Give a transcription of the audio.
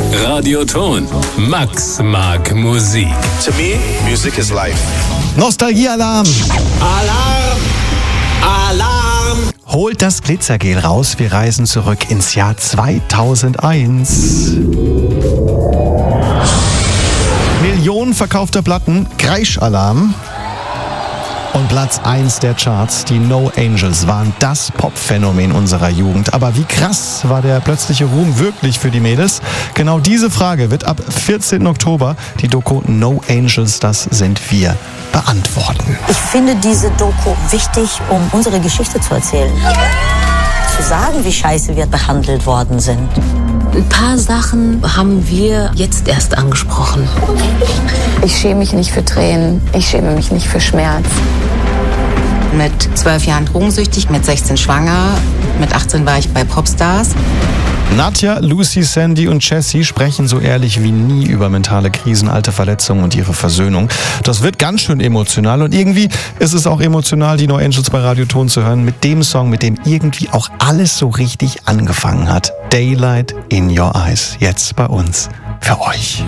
Radioton. Max mag Musik. To me, music is life. Nostalgie-Alarm! Alarm! Alarm! Holt das Glitzergel raus, wir reisen zurück ins Jahr 2001. Millionen verkaufter Platten, Kreisch-Alarm. Und Platz 1 der Charts, die No Angels, waren das Popphänomen unserer Jugend. Aber wie krass war der plötzliche Ruhm wirklich für die Mädels? Genau diese Frage wird ab 14. Oktober die Doku No Angels, das sind wir, beantworten. Ich finde diese Doku wichtig, um unsere Geschichte zu erzählen. Zu sagen, wie scheiße wir behandelt worden sind. Ein paar Sachen haben wir jetzt erst angesprochen. Ich schäme mich nicht für Tränen, ich schäme mich nicht für Schmerz. Mit 12 Jahren drogensüchtig, mit 16 schwanger, mit 18 war ich bei Popstars. Nadja, Lucy, Sandy und Jessie sprechen so ehrlich wie nie über mentale Krisen, alte Verletzungen und ihre Versöhnung. Das wird ganz schön emotional und irgendwie ist es auch emotional, die No Angels bei Radioton zu hören, mit dem Song, mit dem irgendwie auch alles so richtig angefangen hat. Daylight in Your Eyes, jetzt bei uns, für euch.